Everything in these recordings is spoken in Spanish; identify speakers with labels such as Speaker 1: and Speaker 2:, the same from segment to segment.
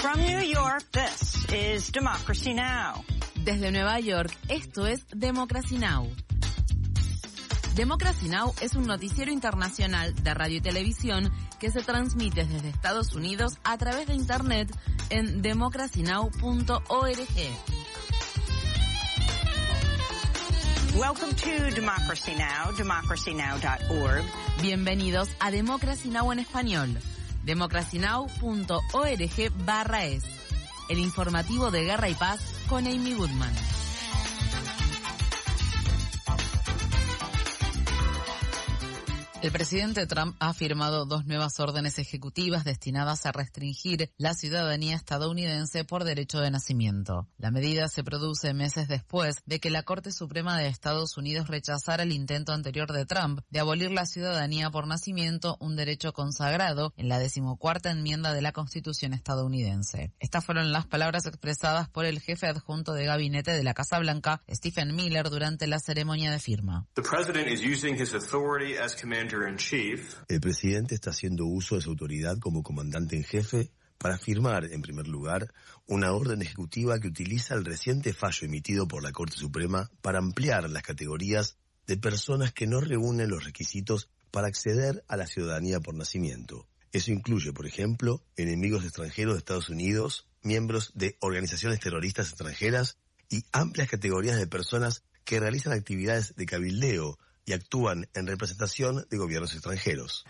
Speaker 1: From New York, this is Democracy Now!
Speaker 2: Desde Nueva York, esto es Democracy Now! Democracy Now! Es un noticiero internacional de radio y televisión que se transmite desde Estados Unidos a través de Internet en democracynow.org.
Speaker 1: Welcome to Democracy Now!, democracynow.org.
Speaker 2: Bienvenidos a Democracy Now! En español, democracynow.org/es. El informativo de Guerra y Paz con Amy Goodman. El presidente Trump ha firmado 2 nuevas órdenes ejecutivas destinadas a restringir la ciudadanía estadounidense por derecho de nacimiento. La medida se produce meses después de que la Corte Suprema de Estados Unidos rechazara el intento anterior de Trump de abolir la ciudadanía por nacimiento, un derecho consagrado en la 14ª enmienda de la Constitución estadounidense. Estas fueron las palabras expresadas por el jefe adjunto de gabinete de la Casa Blanca, Stephen Miller, durante la ceremonia de firma.
Speaker 3: El presidente está haciendo uso de su autoridad como comandante en jefe para firmar, en primer lugar, una orden ejecutiva que utiliza el reciente fallo emitido por la Corte Suprema para ampliar las categorías de personas que no reúnen los requisitos para acceder a la ciudadanía por nacimiento. Eso incluye, por ejemplo, enemigos extranjeros de Estados Unidos, miembros de organizaciones terroristas extranjeras y amplias categorías de personas que realizan actividades de cabildeo y actúan en representación de gobiernos extranjeros.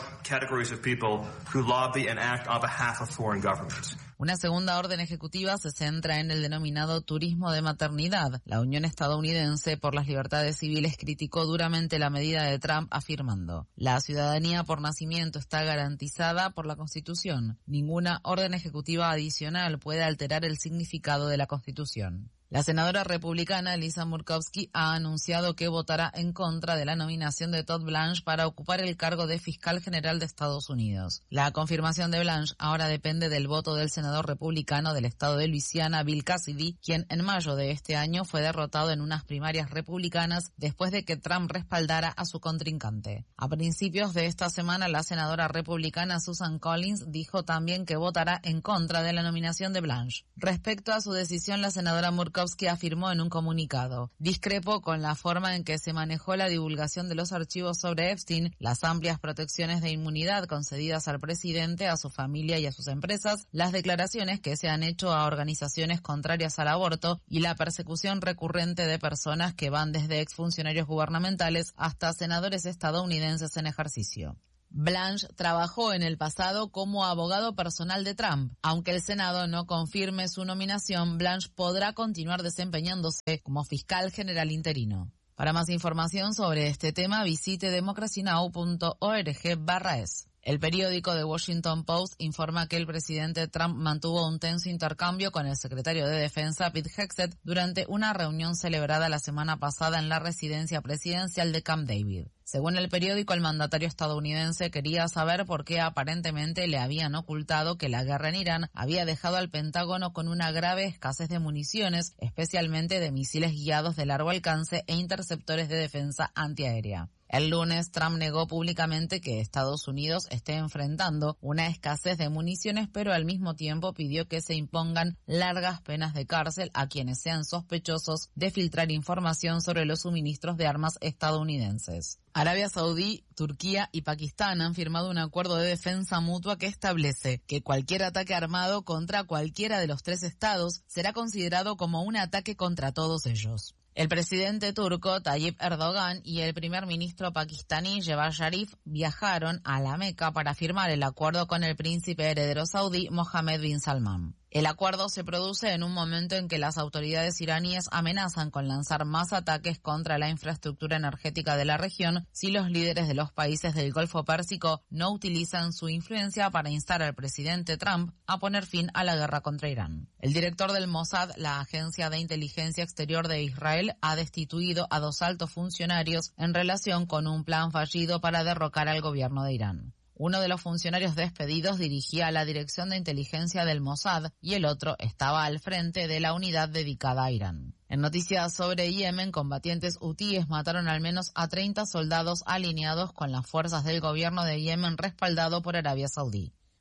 Speaker 2: Una segunda orden ejecutiva se centra en el denominado turismo de maternidad. La Unión Estadounidense por las Libertades Civiles criticó duramente la medida de Trump, afirmando: la ciudadanía por nacimiento está garantizada por la Constitución. Ninguna orden ejecutiva adicional puede alterar el significado de la Constitución. La senadora republicana Lisa Murkowski ha anunciado que votará en contra de la nominación de Todd Blanche para ocupar el cargo de fiscal general de Estados Unidos. La confirmación de Blanche ahora depende del voto del senador republicano del estado de Luisiana, Bill Cassidy, quien en mayo de este año fue derrotado en unas primarias republicanas después de que Trump respaldara a su contrincante. A principios de esta semana, la senadora republicana Susan Collins dijo también que votará en contra de la nominación de Blanche. Respecto a su decisión, la senadora Murkowski afirmó en un comunicado: discrepo con la forma en que se manejó la divulgación de los archivos sobre Epstein, las amplias protecciones de inmunidad concedidas al presidente, a su familia y a sus empresas, las declaraciones que se han hecho a organizaciones contrarias al aborto y la persecución recurrente de personas que van desde exfuncionarios gubernamentales hasta senadores estadounidenses en ejercicio. Blanche trabajó en el pasado como abogado personal de Trump. Aunque el Senado no confirme su nominación, Blanche podrá continuar desempeñándose como fiscal general interino. Para más información sobre este tema, visite democracynow.org/es. El periódico The Washington Post informa que el presidente Trump mantuvo un tenso intercambio con el secretario de Defensa, Pete Hegseth, durante una reunión celebrada la semana pasada en la residencia presidencial de Camp David. Según el periódico, el mandatario estadounidense quería saber por qué aparentemente le habían ocultado que la guerra en Irán había dejado al Pentágono con una grave escasez de municiones, especialmente de misiles guiados de largo alcance e interceptores de defensa antiaérea. El lunes, Trump negó públicamente que Estados Unidos esté enfrentando una escasez de municiones, pero al mismo tiempo pidió que se impongan largas penas de cárcel a quienes sean sospechosos de filtrar información sobre los suministros de armas estadounidenses. Arabia Saudí, Turquía y Pakistán han firmado un acuerdo de defensa mutua que establece que cualquier ataque armado contra cualquiera de los 3 estados será considerado como un ataque contra todos ellos. El presidente turco Tayyip Erdogan y el primer ministro pakistaní Shehbaz Sharif viajaron a la Meca para firmar el acuerdo con el príncipe heredero saudí Mohammed bin Salman. El acuerdo se produce en un momento en que las autoridades iraníes amenazan con lanzar más ataques contra la infraestructura energética de la región si los líderes de los países del Golfo Pérsico no utilizan su influencia para instar al presidente Trump a poner fin a la guerra contra Irán. El director del Mossad, la agencia de inteligencia exterior de Israel, ha destituido a 2 altos funcionarios en relación con un plan fallido para derrocar al gobierno de Irán. Uno de los funcionarios despedidos dirigía la dirección de inteligencia del Mossad y el otro estaba al frente de la unidad dedicada a Irán. En noticias sobre Yemen, combatientes hutíes mataron al menos a 30 soldados alineados con las fuerzas del gobierno de Yemen respaldado por Arabia Saudí.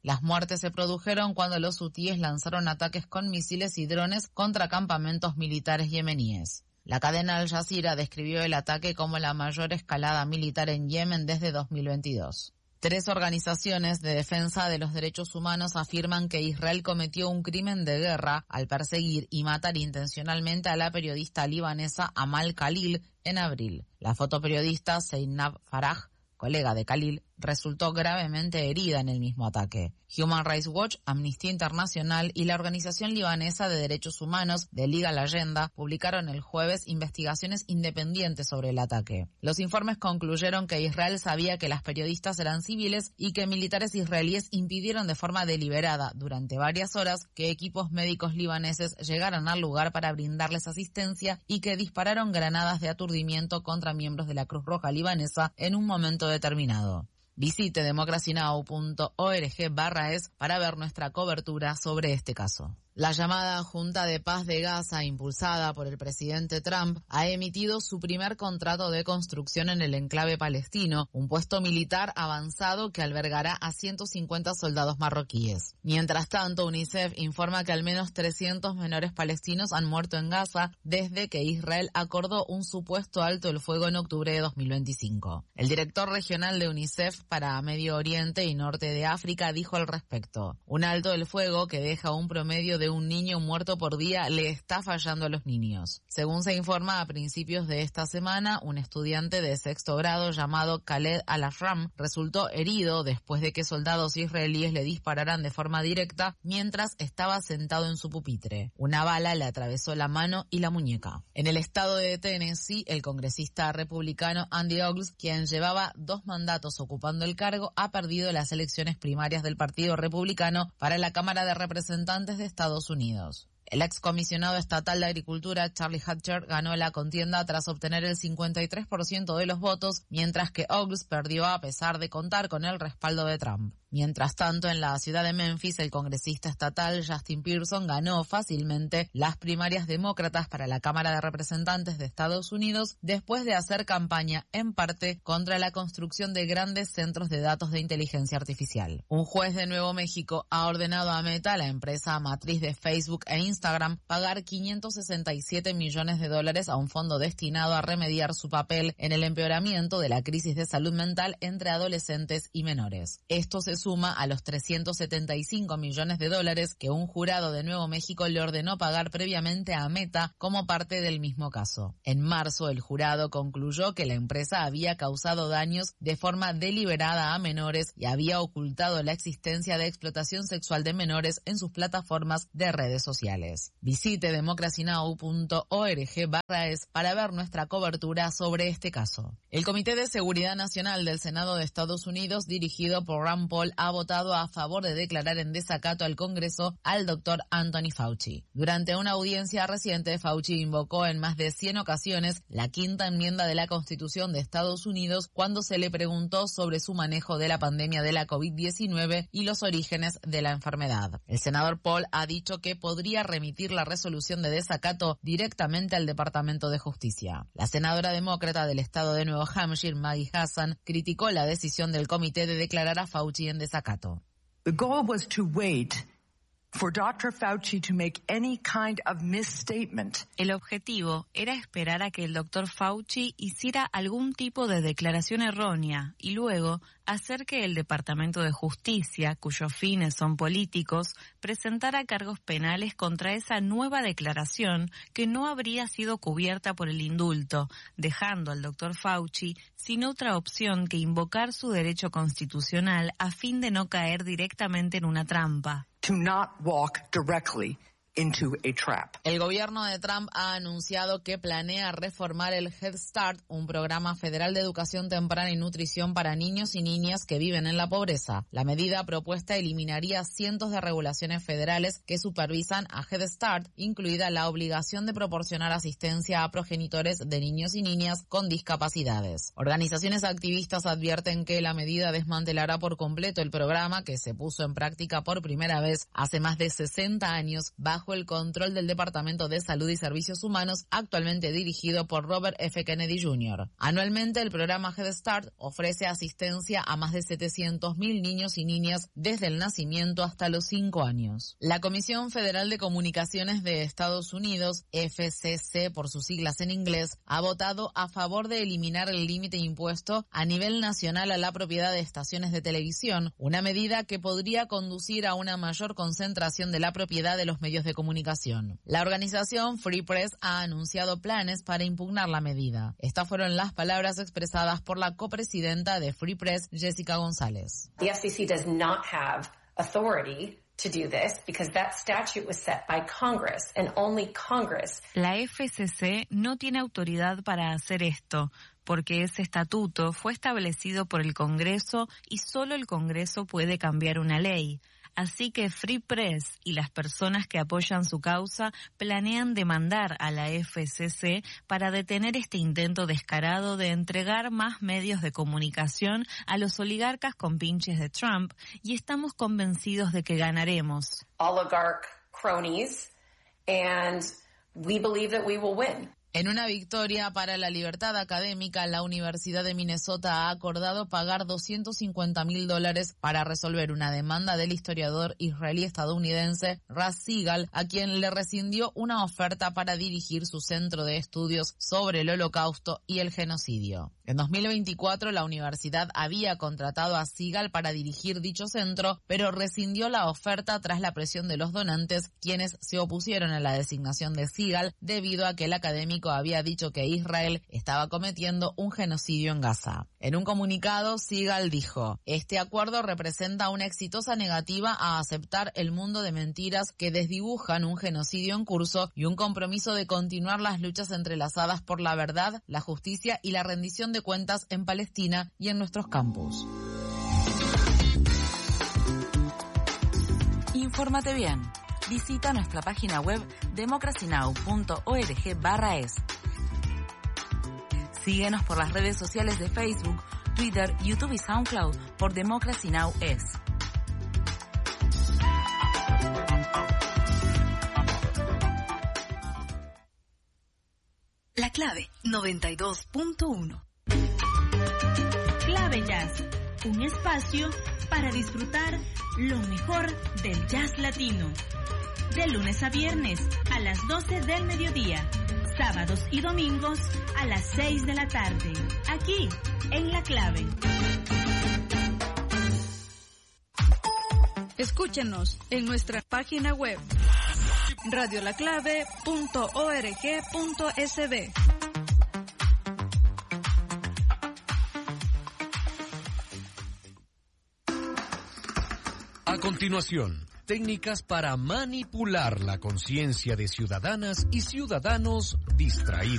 Speaker 2: Las muertes se produjeron cuando los hutíes lanzaron ataques con misiles y drones contra campamentos militares yemeníes. La cadena Al Jazeera describió el ataque como la mayor escalada militar en Yemen desde 2022. 3 organizaciones de defensa de los derechos humanos afirman que Israel cometió un crimen de guerra al perseguir y matar intencionalmente a la periodista libanesa Amal Khalil en abril. La fotoperiodista Zeinab Faraj, colega de Khalil, resultó gravemente herida en el mismo ataque. Human Rights Watch, Amnistía Internacional y la Organización Libanesa de Derechos Humanos de Legal Agenda publicaron el jueves investigaciones independientes sobre el ataque. Los informes concluyeron que Israel sabía que las periodistas eran civiles y que militares israelíes impidieron de forma deliberada durante varias horas que equipos médicos libaneses llegaran al lugar para brindarles asistencia y que dispararon granadas de aturdimiento contra miembros de la Cruz Roja libanesa en un momento determinado. Visite democracynow.org/es para ver nuestra cobertura sobre este caso. La llamada Junta de Paz de Gaza, impulsada por el presidente Trump, ha emitido su primer contrato de construcción en el enclave palestino, un puesto militar avanzado que albergará a 150 soldados marroquíes. Mientras tanto, UNICEF informa que al menos 300 menores palestinos han muerto en Gaza desde que Israel acordó un supuesto alto el fuego en octubre de 2025. El director regional de UNICEF para Medio Oriente y Norte de África dijo al respecto: un alto el fuego que deja un promedio de un niño muerto por día le está fallando a los niños. Según se informa, a principios de esta semana, un estudiante de 6º grado llamado Khaled Al-Afram resultó herido después de que soldados israelíes le dispararan de forma directa mientras estaba sentado en su pupitre. Una bala le atravesó la mano y la muñeca. En el estado de Tennessee, el congresista republicano Andy Ogles, quien llevaba 2 mandatos ocupando el cargo, ha perdido las elecciones primarias del Partido Republicano para la Cámara de Representantes de Estados Unidos. El excomisionado estatal de Agricultura, Charlie Hatcher, ganó la contienda tras obtener el 53% de los votos, mientras que Ogles perdió a pesar de contar con el respaldo de Trump. Mientras tanto, en la ciudad de Memphis, el congresista estatal Justin Pearson ganó fácilmente las primarias demócratas para la Cámara de Representantes de Estados Unidos después de hacer campaña, en parte, contra la construcción de grandes centros de datos de inteligencia artificial. Un juez de Nuevo México ha ordenado a Meta, la empresa matriz de Facebook e Instagram, pagar $567 millones a un fondo destinado a remediar su papel en el empeoramiento de la crisis de salud mental entre adolescentes y menores. Esto se suma a los $375 millones que un jurado de Nuevo México le ordenó pagar previamente a Meta como parte del mismo caso. En marzo, el jurado concluyó que la empresa había causado daños de forma deliberada a menores y había ocultado la existencia de explotación sexual de menores en sus plataformas de redes sociales. Visite democracynow.org/es para ver nuestra cobertura sobre este caso. El Comité de Seguridad Nacional del Senado de Estados Unidos, dirigido por Rand Paul, ha votado a favor de declarar en desacato al Congreso al doctor Anthony Fauci. Durante una audiencia reciente, Fauci invocó en más de 100 ocasiones la 5ª enmienda de la Constitución de Estados Unidos cuando se le preguntó sobre su manejo de la pandemia de la COVID-19 y los orígenes de la enfermedad. El senador Paul ha dicho que podría remitir la resolución de desacato directamente al Departamento de Justicia. La senadora demócrata del estado de Nuevo Hampshire, Maggie Hassan, criticó la decisión del comité de declarar a Fauci en desacato.
Speaker 4: The goal was to wait for Dr. Fauci to make any kind of misstatement.
Speaker 5: El objetivo era esperar a que el Dr. Fauci hiciera algún tipo de declaración errónea y luego hacer que el Departamento de Justicia, cuyos fines son políticos, presentara cargos penales contra esa nueva declaración que no habría sido cubierta por el indulto, dejando al Dr. Fauci sin otra opción que invocar su derecho constitucional a fin de no caer directamente en una trampa.
Speaker 4: To not walk directly into a trap.
Speaker 2: El gobierno de Trump ha anunciado que planea reformar el Head Start, un programa federal de educación temprana y nutrición para niños y niñas que viven en la pobreza. La medida propuesta eliminaría cientos de regulaciones federales que supervisan a Head Start, incluida la obligación de proporcionar asistencia a progenitores de niños y niñas con discapacidades. Organizaciones activistas advierten que la medida desmantelará por completo el programa que se puso en práctica por primera vez hace más de 60 años bajo bajo el control del Departamento de Salud y Servicios Humanos, actualmente dirigido por Robert F. Kennedy Jr. Anualmente, el programa Head Start ofrece asistencia a más de 700.000 niños y niñas desde el nacimiento hasta los 5 años. La Comisión Federal de Comunicaciones de Estados Unidos, FCC por sus siglas en inglés, ha votado a favor de eliminar el límite impuesto a nivel nacional a la propiedad de estaciones de televisión, una medida que podría conducir a una mayor concentración de la propiedad de los medios de comunicación. La organización Free Press ha anunciado planes para impugnar la medida. Estas fueron las palabras expresadas por la copresidenta de Free Press, Jessica González.
Speaker 6: The FCC does not have authority to do this because that statute was set by Congress and only Congress.
Speaker 5: La FCC no tiene autoridad para hacer esto, porque ese estatuto fue establecido por el Congreso y solo el Congreso puede cambiar una ley. Así que Free Press y las personas que apoyan su causa planean demandar a la FCC para detener este intento descarado de entregar más medios de comunicación a los oligarcas compinches de Trump, y estamos convencidos de que ganaremos.
Speaker 6: Oligarch cronies, and we believe that we will win.
Speaker 2: En una victoria para la libertad académica, la Universidad de Minnesota ha acordado pagar $250,000 para resolver una demanda del historiador israelí-estadounidense Ras Segal, a quien le rescindió una oferta para dirigir su centro de estudios sobre el Holocausto y el genocidio. En 2024, la universidad había contratado a Segal para dirigir dicho centro, pero rescindió la oferta tras la presión de los donantes, quienes se opusieron a la designación de Segal debido a que el académico había dicho que Israel estaba cometiendo un genocidio en Gaza. En un comunicado, Segal dijo: "Este acuerdo representa una exitosa negativa a aceptar el mundo de mentiras que desdibujan un genocidio en curso y un compromiso de continuar las luchas entrelazadas por la verdad, la justicia y la rendición de cuentas en Palestina y en nuestros campus".
Speaker 7: Infórmate bien. Visita nuestra página web democracynow.org/es. Síguenos por las redes sociales de Facebook, Twitter, YouTube y SoundCloud por Democracy Now! Es.
Speaker 8: La Clave 92.1.
Speaker 9: Clave Jazz, un espacio para disfrutar lo mejor del jazz latino. De lunes a viernes a las 12 del mediodía, sábados y domingos a las 6 de la tarde, aquí en La Clave.
Speaker 10: Escúchenos en nuestra página web radiolaclave.org.sb.
Speaker 11: A continuación, técnicas para manipular la conciencia de ciudadanas y ciudadanos distraídos.